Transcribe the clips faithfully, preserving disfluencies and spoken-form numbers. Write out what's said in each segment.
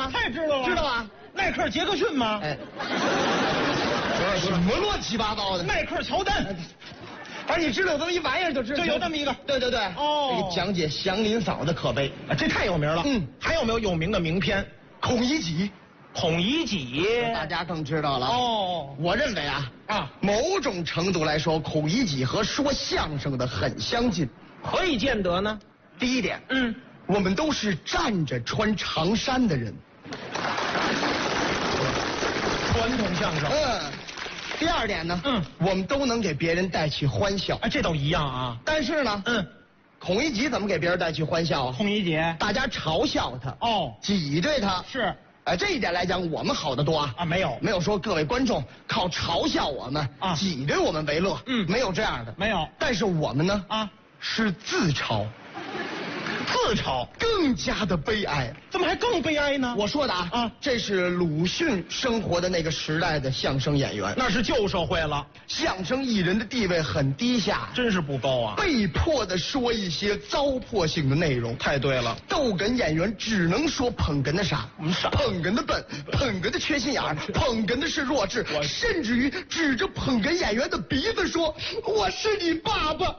吗？ 太知道了， 知道吧？ 耐克杰克逊吗？ 哎，什么乱七八糟的？ 耐克乔丹。 反正你知道有这么一玩意儿就知道。 就有这么一个。 对对对。 哦。 给你讲解祥林嫂的可悲， 啊，这太有名了。 嗯， 还有没有有名的名篇？ 孔乙己。 孔乙己， 大家更知道了。 哦， 我认为啊啊， 某种程度来说，孔乙己和说相声的很相近。 何以见得呢？ 第一点， 嗯， 我们都是站着穿长衫的人。 传统相声。 嗯。第二点呢， 嗯， 我们都能给别人带去欢笑。 哎，这都一样啊。 但是呢， 嗯， 孔乙己怎么给别人带去欢笑啊？ 孔乙己， 大家嘲笑他， 哦， 挤兑他， 是。 哎，这一点来讲，我们好得多啊！ 啊，没有， 没有说各位观众靠嘲笑我们啊，挤兑我们为乐， 嗯， 没有这样的， 没有。 但是我们呢， 啊， 是自嘲， 自嘲， 更加的悲哀。 怎么还更悲哀呢？ 我说的啊， 啊， 这是鲁迅生活的那个时代的相声演员， 那是旧社会了， 相声艺人的地位很低下， 真是不高啊， 被迫的说一些糟粕性的内容。 太对了， 逗哏演员只能说捧哏的傻， 傻， 捧哏的笨，捧哏的缺心眼儿，捧哏的是弱智，甚至于指着捧哏演员的鼻子说：“我是你爸爸。”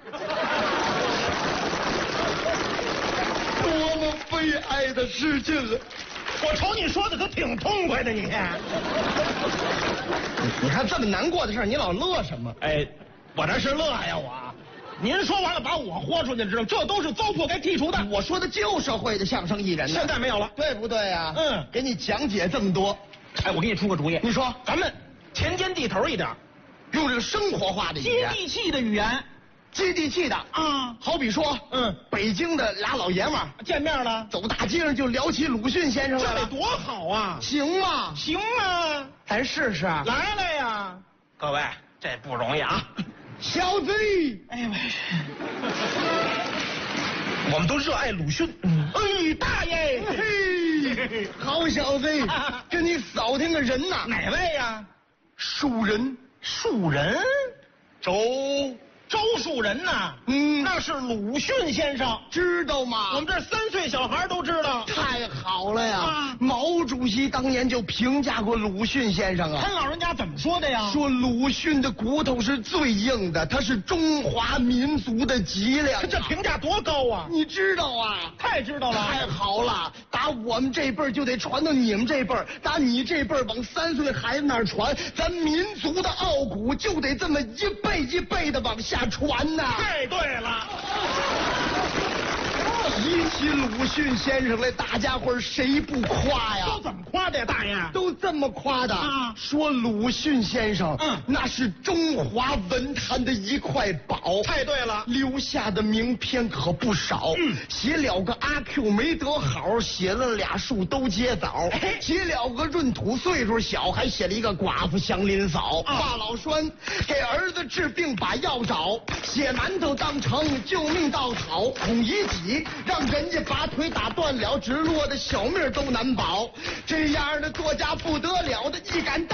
多么悲哀的事情啊！ 我瞅你说的可挺痛快的你。 你看这么难过的事儿，你老乐什么？ 哎，我这是乐呀我。您说完了把我豁出去，知道这都是糟粕该剔除的。 我说的旧社会的相声艺人呢， 现在没有了， 对不对啊？ 嗯， 给你讲解这么多。 哎，我给你出个主意， 你说咱们前肩地头一点， 用这个生活化的语言， 接地气的语言。 接地气的啊， 好比说， 嗯， 北京的俩老爷们儿见面了， 走大街上就聊起鲁迅先生来了， 这得多好啊！ 行吗？ 行啊， 咱试试。 来了呀，各位，这不容易啊， 小子， 哎呀喂，我们都热爱鲁迅。嗯，哎，大爷， 嘿，好小子，跟你扫听个人呐。 哪位呀？ 树人， 树人， 周。 周树人呐， 嗯， 那是鲁迅先生， 知道吗？ 我们这三岁小孩都知道。 太好了呀！ 啊， 毛主席当年就评价过鲁迅先生啊。 他老人家怎么说的呀？ 说鲁迅的骨头是最硬的，他是中华民族的脊梁、啊。 这评价多高啊！ 你知道啊？ 太知道了。 太好了，打我们这辈儿就得传到你们这辈儿，打你这辈儿往三岁孩子那儿传，咱民族的傲骨就得这么一辈一辈的往下传呐！ 太对了。 提起鲁迅先生来，大家伙儿谁不夸呀？ 都怎么夸的呀，大爷？ 都这么夸的啊！ 说鲁迅先生， 嗯， 那是中华文坛的一块宝。 太对了， 留下的名篇可不少。 嗯， 写了个阿 Q 没得好，写了俩树都结枣。写了个闰土岁数小，还写了一个寡妇祥林嫂。华老栓给儿子治病把药找，写馒头当成救命稻草。孔乙己让人家把腿打断了，直落的小命都难保。这样的作家不得了的，一杆大